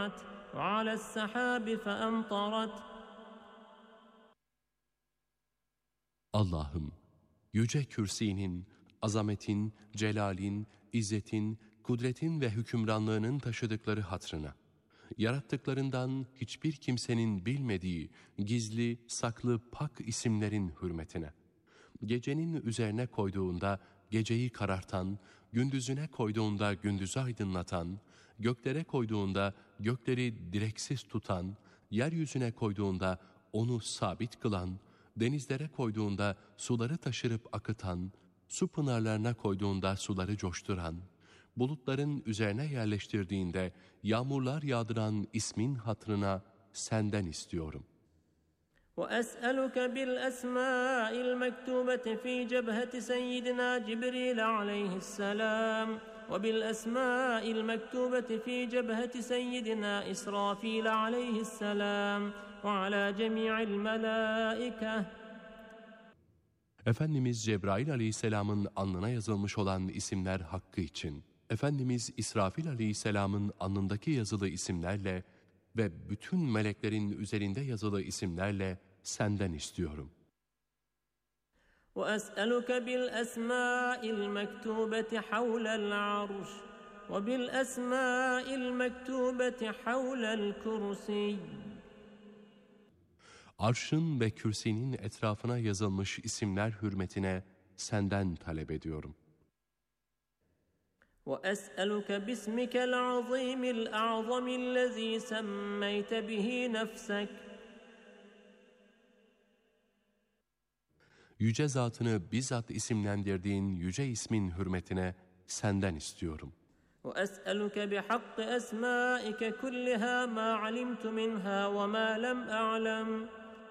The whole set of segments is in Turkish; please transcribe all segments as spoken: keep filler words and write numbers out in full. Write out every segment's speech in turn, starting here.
فوقعت وعلى السحاب فأمطرت. Allah'ım, yüce kürsinin, azametin, celalin, izzetin, kudretin ve hükümranlığının taşıdıkları hatrına, yarattıklarından hiçbir kimsenin bilmediği gizli, saklı, pak isimlerin hürmetine, gecenin üzerine koyduğunda geceyi karartan, gündüzüne koyduğunda gündüzü aydınlatan, göklere koyduğunda gökleri direksiz tutan, yeryüzüne koyduğunda onu sabit kılan, denizlere koyduğunda suları taşırıp akıtan, su pınarlarına koyduğunda suları coşturan, bulutların üzerine yerleştirdiğinde yağmurlar yağdıran ismin hatrına senden istiyorum. وأسألك بالأسماء المكتوبة في جبهة سيدنا جبريل عليه السلام وبالأسماء المكتوبة في جبهة سيدنا إسرافيل عليه السلام وعلى جميع الملائكة. Efendimiz Cebrail aleyhisselamın alnına yazılmış olan isimler hakkı için, Efendimiz İsrafil aleyhisselamın alnındaki yazılı isimlerle ve bütün meleklerin üzerinde yazılı isimlerle senden istiyorum. وأسألك بالأسماء المكتوبة حول العرش وبالأسماء المكتوبة حول الكرسي. Arşın ve kürsinin etrafına yazılmış isimler hürmetine senden talep ediyorum. وأسألك باسمك العظيم الأعظم الذي سميت به نفسك. Yüce zatını bizzat isimlendirdiğin yüce ismin hürmetine senden istiyorum. وأسألك بحق أسمائك كلها ما علمت منها وما لم أعلم.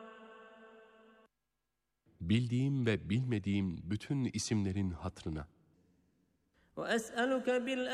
Bildiğim ve bilmediğim bütün isimlerin hatrına. وأسألك